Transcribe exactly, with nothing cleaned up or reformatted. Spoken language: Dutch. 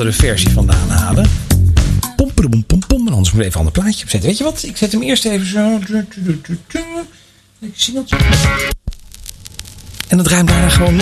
andere versie vandaan halen. Pom, pom, pom, pom. En anders moet ik even een ander plaatje opzetten. Weet je wat? Ik zet hem eerst even zo. Ik zie dat. En dan draai hem daarna gewoon nog